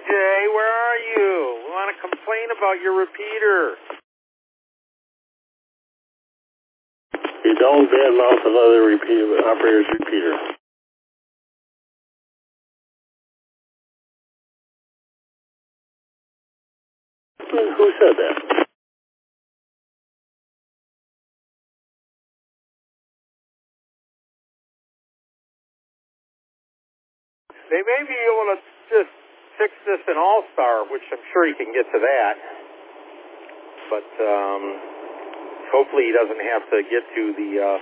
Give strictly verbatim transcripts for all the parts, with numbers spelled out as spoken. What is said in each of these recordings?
Jay, where are you? We want to complain about your repeater. You don't badmouth another repeater, operator's repeater. Who said that? They may be able to just fix this in All-Star, which I'm sure he can get to that. But um, hopefully he doesn't have to get to the uh,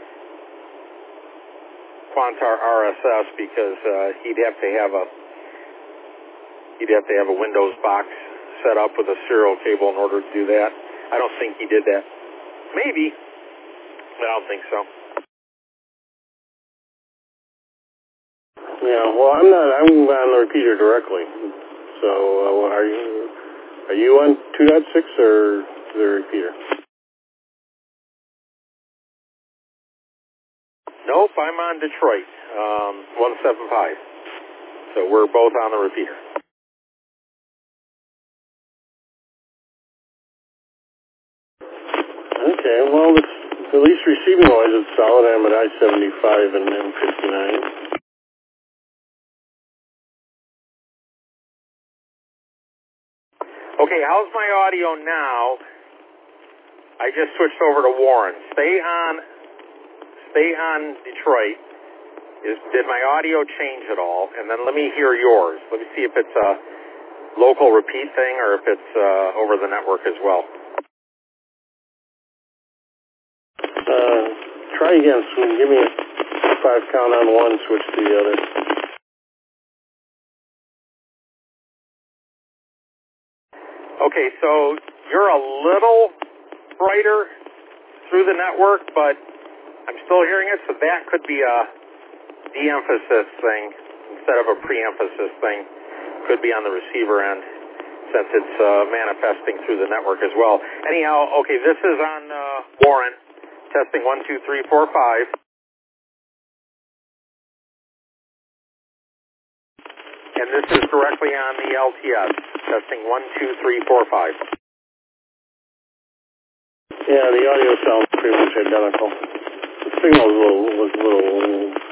Quantar R S S because uh, he'd have to have a he'd have to have a Windows box set up with a serial cable in order to do that. I don't think he did that. Maybe, but I don't think so. Yeah, well, I'm not. I'm on the repeater directly. So, uh, are you are you on two point six or the repeater? Nope, I'm on Detroit, um, one seven five. So we're both on the repeater. Okay, well, it's, at least receiving-wise, it's solid. I'm at I seventy-five and M fifty-nine. Okay, how's my audio now? I just switched over to Warren. Stay on, stay on Detroit. Is, did my audio change at all? And then let me hear yours. Let me see if it's a local repeat thing or if it's uh, over the network as well. Uh, try again. So give me a five count on one, switch to the other. Okay, so you're a little brighter through the network, but I'm still hearing it, so that could be a de-emphasis thing instead of a pre-emphasis thing. Could be on the receiver end since it's uh, manifesting through the network as well. Anyhow, okay, this is on uh, Warren. Testing one, two, three, four, five. And this is directly on the L T S. Testing one, two, three, four, five. Yeah, the audio sounds pretty much identical. The signal was a little, was a little